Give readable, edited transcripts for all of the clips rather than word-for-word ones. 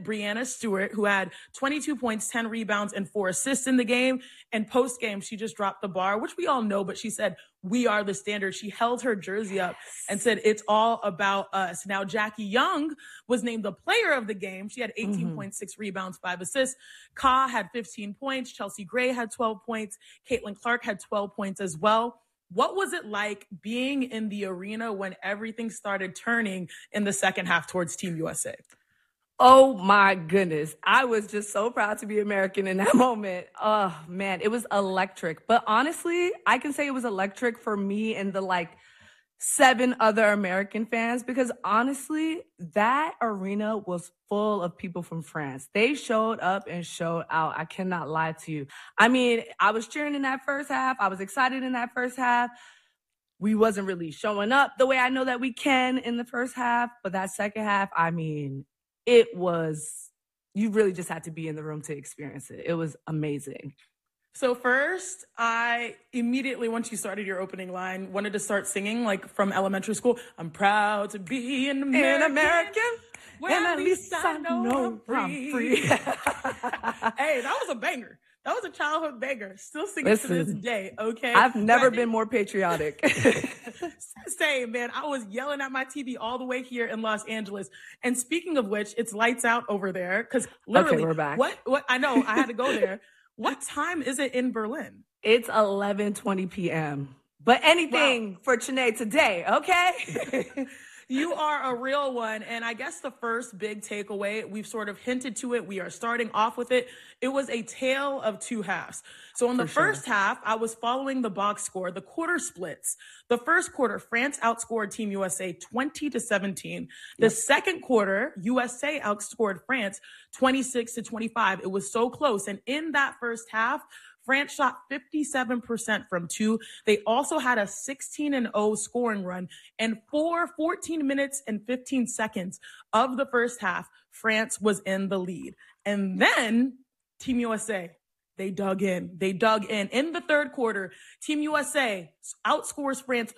Breanna Stewart, who had 22 points, 10 rebounds, and 4 assists in the game. And post-game, she just dropped the bar, which we all know, but she said, "We are the standard." She held her jersey up and said, "It's all about us." Now, Jackie Young was named the player of the game. She had 18.6 rebounds, 5 assists. Ka had 15 points. Chelsea Gray had 12 points. Caitlin Clark had 12 points as well. What was it like being in the arena when everything started turning in the second half towards Team USA? Oh my goodness. I was just so proud to be American in that moment. Oh man, it was electric. But honestly, I can say it was electric for me and the 7 other American fans, because honestly, that arena was full of people from France. They showed up and showed out. I cannot lie to you. I mean, I was cheering in that first half. I was excited in that first half. We wasn't really showing up the way I know that we can in the first half. But that second half, I mean, it was, you really just had to be in the room to experience it. It was amazing. So first, I immediately, once you started your opening line, wanted to start singing from elementary school. "I'm proud to be an American, and at least I know I'm free." Hey, that was a banger. That was a childhood banger. Still singing to this day, okay? I've never been more patriotic. Same, man. I was yelling at my TV all the way here in Los Angeles. And speaking of which, it's lights out over there. Because literally, okay, we're back. What? I know, I had to go there. What time is it in Berlin? It's 11:20 p.m. But anything for Chiney today, okay? You are a real one. And I guess the first big takeaway, we've sort of hinted to it. We are starting off with it. It was a tale of 2 halves. So in the first half, I was following the box score, the quarter splits. The first quarter, France outscored Team USA 20-17. The second quarter, USA outscored France 26-25. It was so close. And in that first half, France shot 57% from 2. They also had a 16-0 scoring run. And for 14 minutes and 15 seconds of the first half, France was in the lead. And then Team USA, they dug in. In the third quarter, Team USA outscores France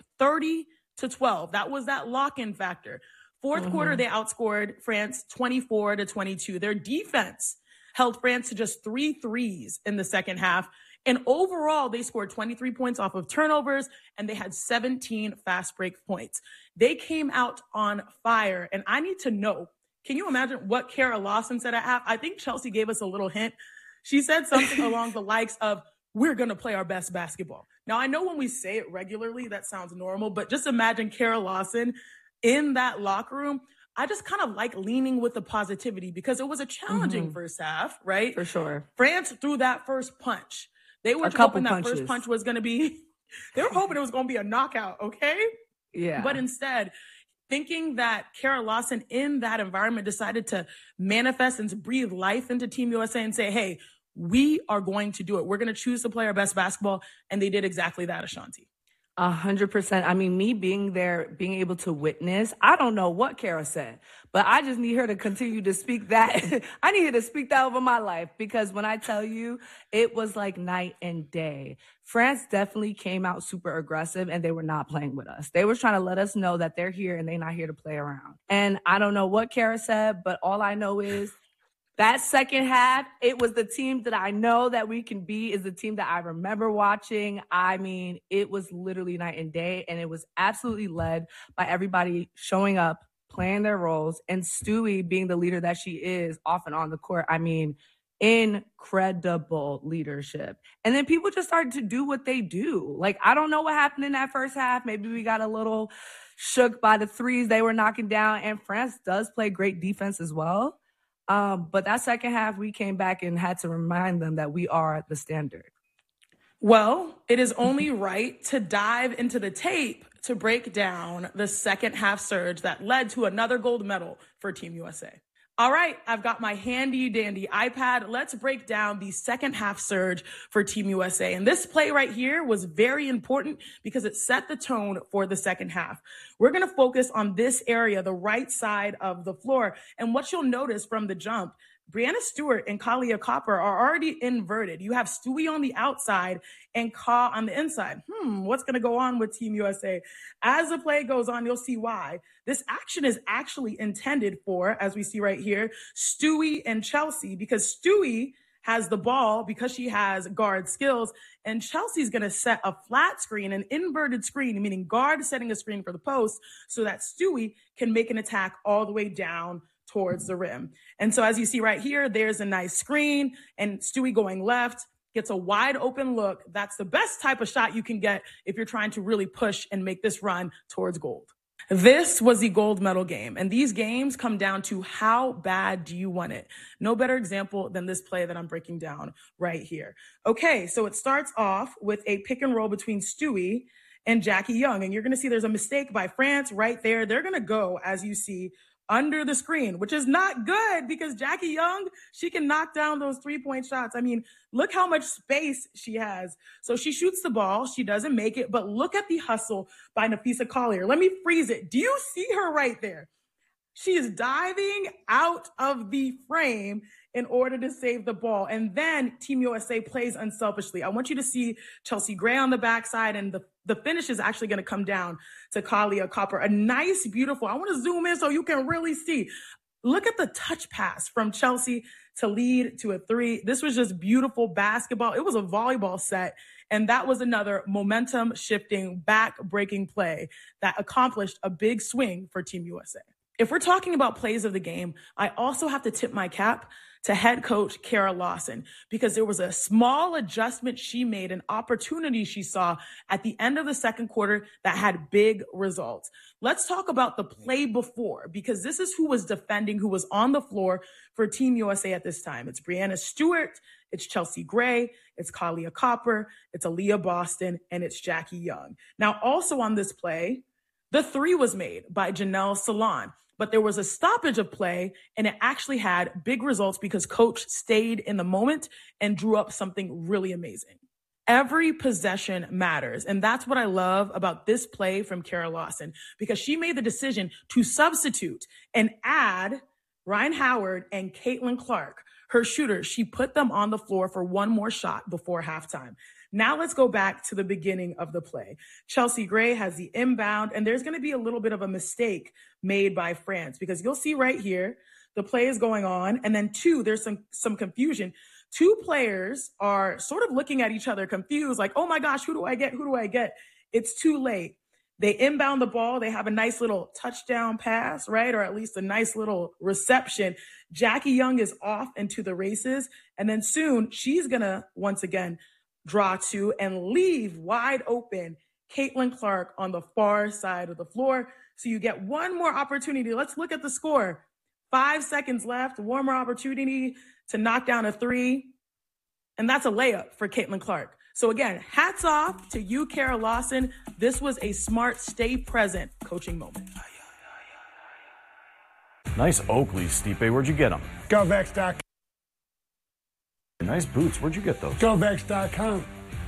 30-12. That was that lock-in factor. Fourth quarter, they outscored France 24-22. Their defense held France to just 3 threes in the second half. And overall, they scored 23 points off of turnovers, and they had 17 fast break points. They came out on fire. And I need to know, can you imagine what Kara Lawson said at half? I think Chelsea gave us a little hint. She said something along the likes of, "We're going to play our best basketball." Now, I know when we say it regularly, that sounds normal, but just imagine Kara Lawson in that locker room. I just kind of like leaning with the positivity because it was a challenging first half, right? For sure. France threw that first punch. They were hoping that first punch was going to be, they were hoping it was going to be a knockout, okay? Yeah. But instead, thinking that Kara Lawson in that environment decided to manifest and to breathe life into Team USA and say, "Hey, we are going to do it. We're going to choose to play our best basketball." And they did exactly that, Ashanti. 100%. I mean, me being there, being able to witness, I don't know what Kara said, but I just need her to continue to speak that. I need her to speak that over my life, because when I tell you, it was like night and day. France definitely came out super aggressive, and they were not playing with us. They were trying to let us know that they're here and they're not here to play around. And I don't know what Kara said, but all I know is that second half, it was the team that I know that we can be, is the team that I remember watching. I mean, it was literally night and day, and it was absolutely led by everybody showing up, playing their roles, and Stewie being the leader that she is off and on the court. I mean, incredible leadership. And then people just started to do what they do. I don't know what happened in that first half. Maybe we got a little shook by the threes they were knocking down, and France does play great defense as well. But that second half, we came back and had to remind them that we are the standard. Well, it is only right to dive into the tape to break down the second half surge that led to another gold medal for Team USA. All right, I've got my handy dandy iPad. Let's break down the second half surge for Team USA. And this play right here was very important because it set the tone for the second half. We're going to focus on this area, the right side of the floor. And what you'll notice from the jump, Brianna Stewart and Kalia Copper are already inverted. You have Stewie on the outside and Ka on the inside. What's going to go on with Team USA? As the play goes on, you'll see why. This action is actually intended for, as we see right here, Stewie and Chelsea, because Stewie has the ball because she has guard skills, and Chelsea's going to set a flat screen, an inverted screen, meaning guard setting a screen for the post so that Stewie can make an attack all the way down towards the rim. And so as you see right here, there's a nice screen, and Stewie going left gets a wide open look. That's the best type of shot you can get if you're trying to really push and make this run towards gold. This was the gold medal game, and these games come down to how bad do you want it? No better example than this play that I'm breaking down right here. Okay, so it starts off with a pick and roll between Stewie and Jackie Young, and you're going to see there's a mistake by France right there. They're going to go, as you see, under the screen, which is not good because Jackie Young, she can knock down those 3-point shots. I mean, look how much space she has. So she shoots the ball. She doesn't make it, but look at the hustle by Napheesa Collier. Let me freeze it. Do you see her right there? She is diving out of the frame in order to save the ball. And then Team USA plays unselfishly. I want you to see Chelsea Gray on the backside, and the finish is actually going to come down to Kalia Copper. A nice, beautiful, I want to zoom in so you can really see. Look at the touch pass from Chelsea to lead to a three. This was just beautiful basketball. It was a volleyball set. And that was another momentum shifting, back breaking play that accomplished a big swing for Team USA. If we're talking about plays of the game, I also have to tip my cap to head coach Kara Lawson, because there was a small adjustment she made, an opportunity she saw at the end of the second quarter that had big results. Let's talk about the play before, because this is who was defending, who was on the floor for Team USA at this time. It's Brianna Stewart, it's Chelsea Gray, it's Kalia Copper, it's Aaliyah Boston, and it's Jackie Young. Now, also on this play, the three was made by Janelle Salon. But there was a stoppage of play, and it actually had big results because coach stayed in the moment and drew up something really amazing. Every possession matters, and that's what I love about this play from Kara Lawson, because she made the decision to substitute and add Rhyne Howard and Caitlin Clark, her shooters. She put them on the floor for one more shot before halftime. Now let's go back to the beginning of the play. Chelsea Gray has the inbound, and there's going to be a little bit of a mistake made by France, because you'll see right here, the play is going on, and then there's some confusion. Two players are sort of looking at each other confused, like, oh my gosh, who do I get? Who do I get? It's too late. They inbound the ball. They have a nice little touchdown pass, right? Or at least a nice little reception. Jackie Young is off into the races, and then soon she's going to, once again, draw to and leave wide open Caitlin Clark on the far side of the floor. So you get one more opportunity. Let's look at the score. 5 seconds left, one more opportunity to knock down a three. And that's a layup for Caitlin Clark. So again, hats off to you, Kara Lawson. This was a smart, stay present coaching moment. Nice Oakleys, Stipe. Where'd you get them? GovX.com. Nice boots. Where'd you get those? GovX.com.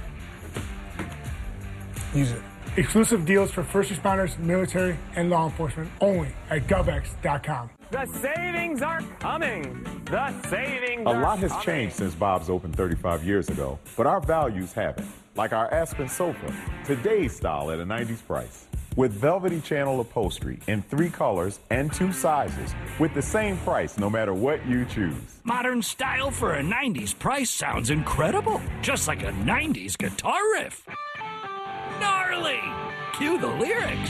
Use it. Exclusive deals for first responders, military, and law enforcement only at GovX.com. The savings are coming. The savings A are lot has coming. changed since Bob's opened 35 years ago, but our values haven't. Like our Aspen sofa, today's style at a 90s price. With velvety channel upholstery in 3 colors and 2 sizes, with the same price no matter what you choose. Modern style for a 90s price sounds incredible. Just like a 90s guitar riff. Gnarly! Cue the lyrics.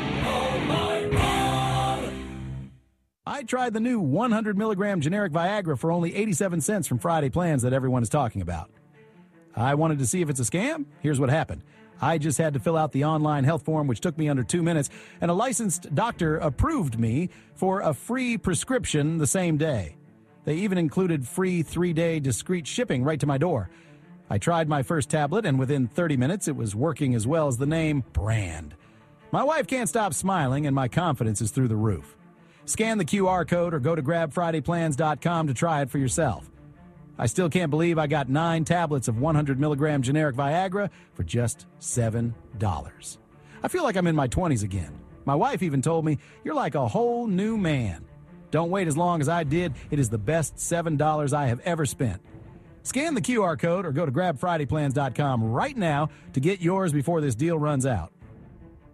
I tried the new 100 milligram generic Viagra for only 87 cents from Friday Plans that everyone is talking about. I wanted to see if it's a scam. Here's what happened. I just had to fill out the online health form, which took me under 2 minutes, and a licensed doctor approved me for a free prescription the same day. They even included free 3-day discreet shipping right to my door. I tried my first tablet, and within 30 minutes, it was working as well as the name brand. My wife can't stop smiling, and my confidence is through the roof. Scan the QR code or go to grabfridayplans.com to try it for yourself. I still can't believe I got 9 tablets of 100 milligram generic Viagra for just $7. I feel like I'm in my 20s again. My wife even told me, "You're like a whole new man." Don't wait as long as I did. It is the best $7 I have ever spent. Scan the QR code or go to grabfridayplans.com right now to get yours before this deal runs out.